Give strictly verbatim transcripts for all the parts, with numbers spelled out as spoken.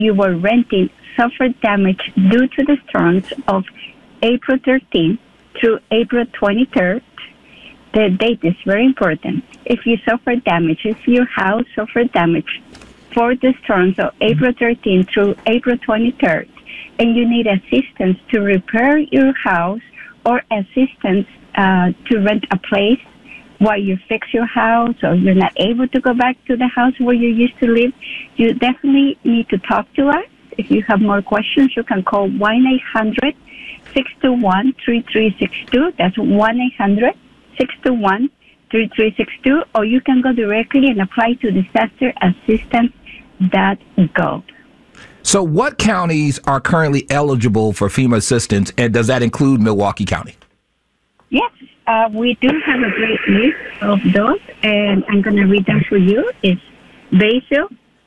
you were renting suffered damage due to the storms of April thirteenth through April twenty-third. The date is very important. If you suffered damage, if your house suffered damage for the storms of April thirteenth through April twenty-third, and you need assistance to repair your house or assistance uh, to rent a place while you fix your house, or you're not able to go back to the house where you used to live, you definitely need to talk to us. If you have more questions, you can call one eight hundred six two one three three six two. That's one eight hundred six two one three three six two, or you can go directly and apply to disaster assistance dot gov. So what counties are currently eligible for FEMA assistance, and does that include Milwaukee County? Yes, uh, we do have a great list of those, and I'm going to read them for you. It's Bayville,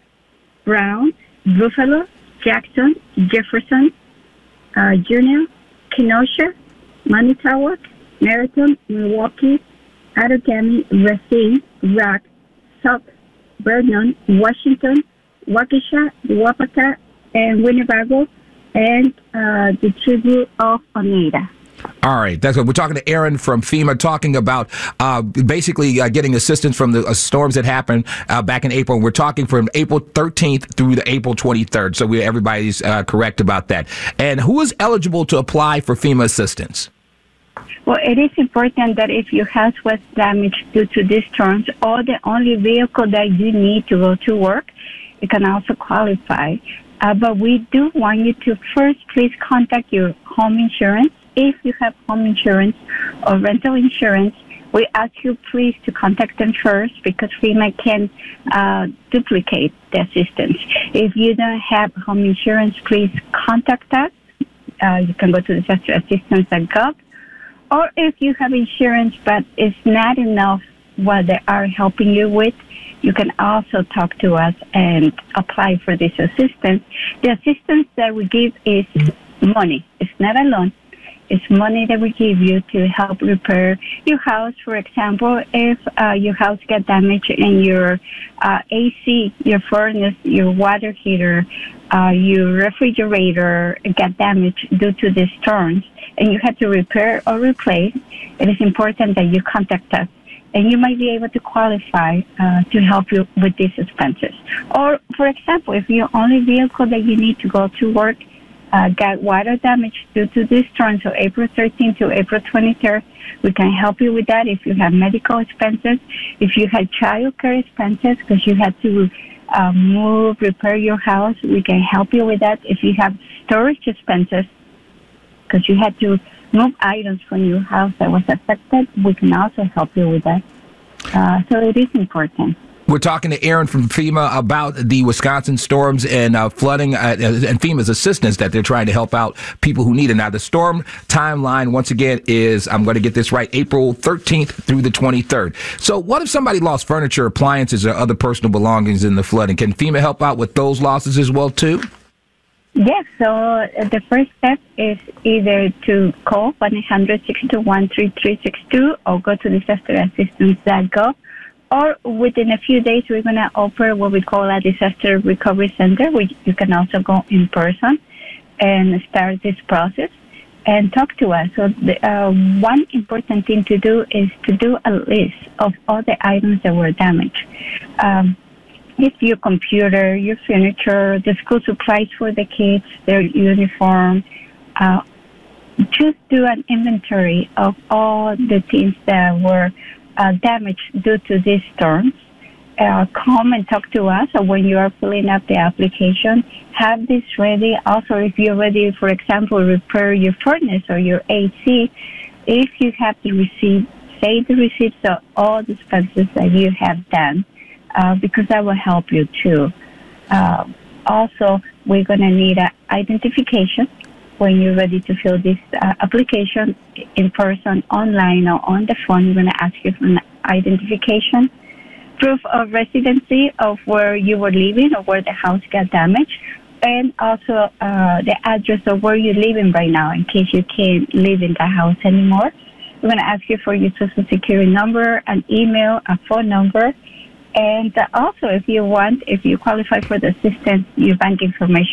Brown, Buffalo, Jackson, Jefferson, uh, Junior, Kenosha, Manitowoc, Meriton, Milwaukee, Outagamie, Racine, Rock, South Vernon, Washington, Waukesha, Wapaka, and Winnebago, and uh, the tribute of Oneida. All right, that's what we're talking to Aaron from FEMA, talking about uh, basically uh, getting assistance from the uh, storms that happened uh, back in April. We're talking from April thirteenth through the April twenty-third, so we everybody's uh, correct about that. And who is eligible to apply for FEMA assistance? Well, it is important that if your house was damaged due to these storms, or the only vehicle that you need to go to work, you can also qualify. Uh, but we do want you to first please contact your home insurance. If you have home insurance or rental insurance, we ask you please to contact them first, because FEMA can uh, duplicate the assistance. If you don't have home insurance, please contact us. Uh, you can go to disaster assistance dot gov. Or if you have insurance but it's not enough what they are helping you with, you can also talk to us and apply for this assistance. The assistance that we give is money. It's not a loan. It's money that we give you to help repair your house. For example, if uh, your house got damaged and your uh, A C, your furnace, your water heater, uh, your refrigerator got damaged due to the storms, and you had to repair or replace, it is important that you contact us, and you might be able to qualify uh, to help you with these expenses. Or, for example, if your only vehicle that you need to go to work uh, got water damage due to this storm, so April thirteenth to April twenty-third, we can help you with that. If you have medical expenses, if you had child care expenses because you had to uh, move, repair your house, we can help you with that. If you have storage expenses, because you had to move items from your house that was affected, we can also help you with that. Uh, so it is important. We're talking to Aaron from FEMA about the Wisconsin storms and uh, flooding uh, and FEMA's assistance that they're trying to help out people who need it. Now, the storm timeline, once again, is, I'm going to get this right, April thirteenth through the twenty-third. So what if somebody lost furniture, appliances, or other personal belongings in the flooding? Can FEMA help out with those losses as well, too? Yes, so uh, the first step is either to call one eight hundred six two one three three six two or go to disaster assistance dot gov. Or within a few days, we're going to open what we call a disaster recovery center, which you can also go in person and start this process and talk to us. So the, uh, one important thing to do is to do a list of all the items that were damaged. Um, It's your computer, your furniture, the school supplies for the kids, their uniform. Uh, just do an inventory of all the things that were uh, damaged due to these storms. Uh, come and talk to us. Or when you are filling up the application, have this ready. Also, if you're ready, for example, repair your furnace or your A C, if you have the receipt, say the receipts of all the expenses that you have done. Uh, because that will help you too. Uh, also, we're going to need an identification when you're ready to fill this uh, application in person, online, or on the phone. We're going to ask you for an identification, proof of residency of where you were living or where the house got damaged, and also uh, the address of where you're living right now in case you can't live in the house anymore. We're going to ask you for your social security number, an email, a phone number, And also, if you want, if you qualify for the assistance, your bank information